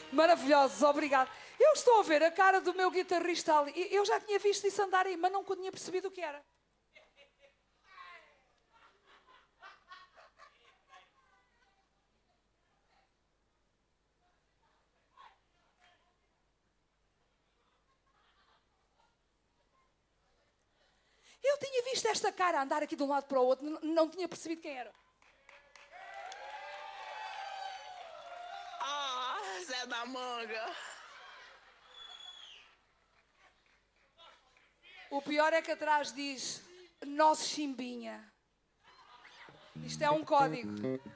Maravilhosos, obrigado. Eu estou a ver a cara do meu guitarrista ali. Eu já tinha visto isso andar aí, mas não tinha percebido o que era. Eu tinha visto esta cara andar aqui de um lado para o outro, não tinha percebido quem era. Zé da Manga. O pior é que atrás diz Nosso Chimbinha. Isto é um código.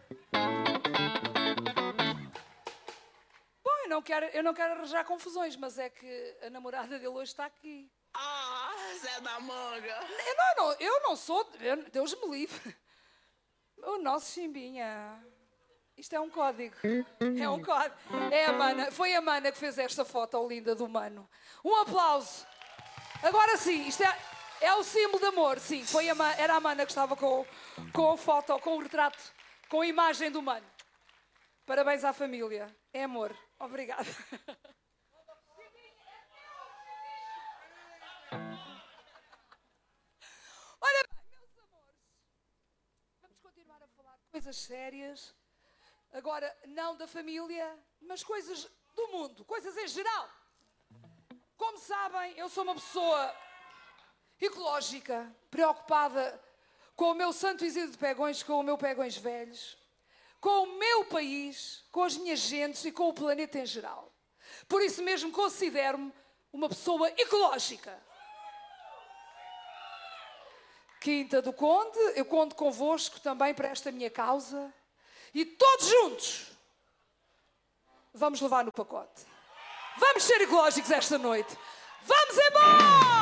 Bom, eu não quero arranjar confusões, mas é que a namorada dele hoje está aqui. Zé da Manga. Eu não sou... Deus me livre. O Nosso Chimbinha. Isto é um código. É um código. É a Mana. Foi a Mana que fez esta foto linda do Mano. Um aplauso. Agora sim, isto é o símbolo de amor. Sim, era a Mana que estava com a foto, com o retrato, com a imagem do Mano. Parabéns à família. É amor. Obrigada. Olha bem, meus amores. Vamos continuar a falar de coisas sérias. Agora, não da família, mas coisas do mundo, coisas em geral. Como sabem, eu sou uma pessoa ecológica, preocupada com o meu Santo Isidro de Pegões, com o meu Pegões Velhos, com o meu país, com as minhas gentes e com o planeta em geral. Por isso mesmo considero-me uma pessoa ecológica. Quinta do Conde, eu conto convosco também para esta minha causa. E todos juntos vamos levar no pacote. Vamos ser ecológicos esta noite. Vamos embora!